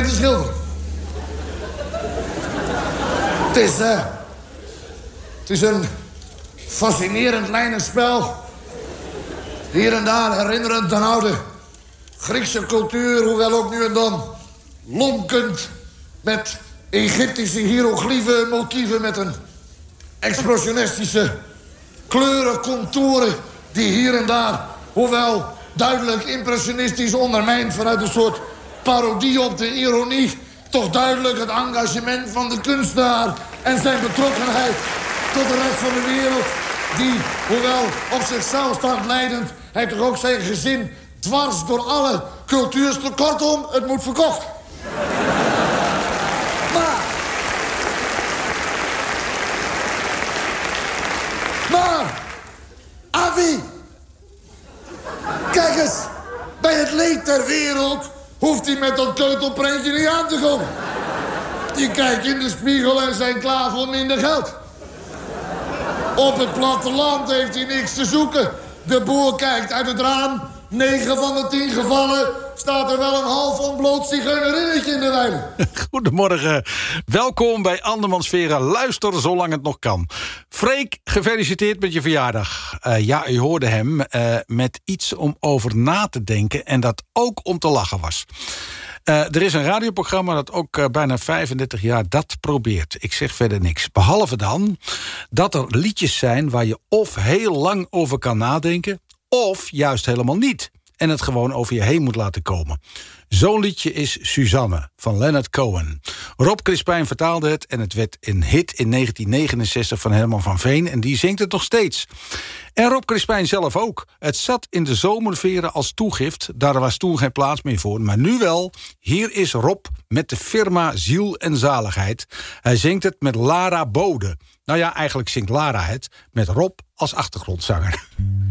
mee te schilderen. Het is een fascinerend lijnenspel. Hier en daar herinnerend aan oude Griekse cultuur, hoewel ook nu en dan lonkend met Egyptische hiërogliefen, motieven met een expressionistische kleuren, contouren die hier en daar, hoewel duidelijk impressionistisch ondermijnd vanuit een soort parodie op de ironie, toch duidelijk het engagement van de kunstenaar en zijn betrokkenheid tot de rest van de wereld, die, hoewel op zichzelf staand leidend, hij toch ook zijn gezin dwars door alle cultuurstukken. Kortom, het moet verkocht. Maar, Avi, kijk eens, bij het leed ter wereld hoeft hij met dat keutelprentje niet aan te komen. Die kijkt in de spiegel en zijn klaar voor minder geld. Op het platteland heeft hij niks te zoeken. De boer kijkt uit het raam. 9 van de 10 gevallen staat er wel een half ontbloot zigeunerinnetje in de weide. Goedemorgen. Welkom bij Andermansveren. Luister zolang het nog kan. Freek, gefeliciteerd met je verjaardag. Ja, u hoorde hem met iets om over na te denken en dat ook om te lachen was. Er is een radioprogramma dat ook bijna 35 jaar dat probeert. Ik zeg verder niks. Behalve dan dat er liedjes zijn waar je of heel lang over kan nadenken, of juist helemaal niet. En het gewoon over je heen moet laten komen. Zo'n liedje is Suzanne van Leonard Cohen. Rob Crispijn vertaalde het en het werd een hit in 1969 van Herman van Veen. En die zingt het nog steeds. En Rob Crispijn zelf ook. Het zat in de zomerveren als toegift. Daar was toen geen plaats meer voor. Maar nu wel. Hier is Rob met de firma Ziel en Zaligheid. Hij zingt het met Lara Bode. Nou ja, eigenlijk zingt Lara het met Rob als achtergrondzanger.